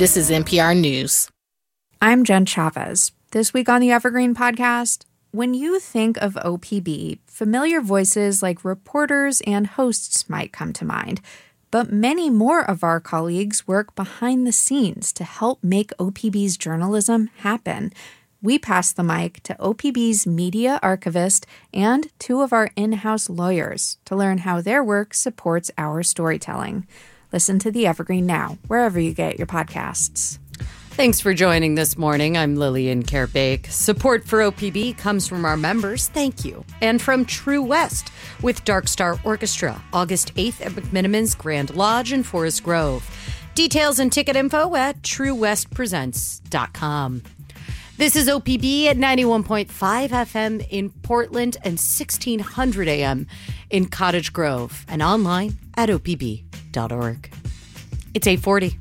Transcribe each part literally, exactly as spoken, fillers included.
This is N P R News. I'm Jen Chavez. This week on the Evergreen Podcast, when you think of O P B, familiar voices like reporters and hosts might come to mind. But many more of our colleagues work behind the scenes to help make O P B's journalism happen. We pass the mic to O P B's media archivist and two of our in-house lawyers to learn how their work supports our storytelling. Listen to The Evergreen now, wherever you get your podcasts. Thanks for joining this morning. I'm Lillian Kerr-Bake. Support for O P B comes from our members, thank you, and from True West with Dark Star Orchestra, August eighth at McMenamins Grand Lodge in Forest Grove. Details and ticket info at true west presents dot com. This is O P B at ninety-one point five F M in Portland and sixteen hundred A M in Cottage Grove and online at O P B dot org. It's eight forty.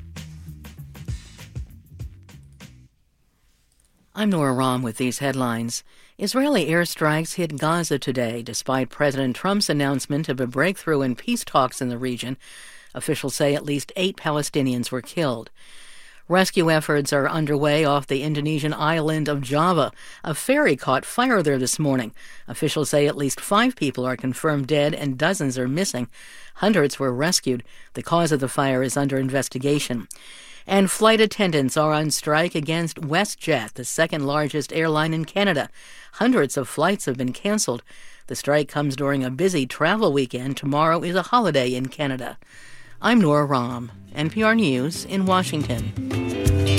I'm Nora Rahm with these headlines. Israeli airstrikes hit Gaza today, despite President Trump's announcement of a breakthrough in peace talks in the region. Officials say at least eight Palestinians were killed. Rescue efforts are underway off the Indonesian island of Java. A ferry caught fire there this morning. Officials say at least five people are confirmed dead and dozens are missing. Hundreds were rescued. The cause of the fire is under investigation. And flight attendants are on strike against WestJet, the second largest airline in Canada. Hundreds of flights have been canceled. The strike comes during a busy travel weekend. Tomorrow is a holiday in Canada. I'm Nora Rahm, N P R News in Washington.